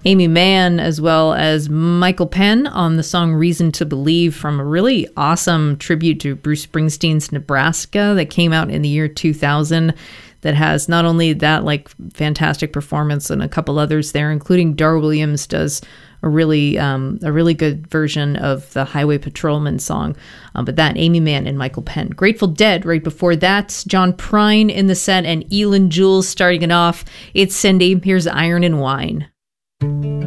Amy Mann, as well as Michael Penn on the song Reason to Believe from a really awesome tribute to Bruce Springsteen's Nebraska that came out in the year 2000 that has not only that like fantastic performance and a couple others there, including Dar Williams does a really good version of the Highway Patrolman song. But that, Amy Mann and Michael Penn. Grateful Dead right before that. John Prine in the set and Elin Jules starting it off. It's Cindy. Here's Iron and Wine.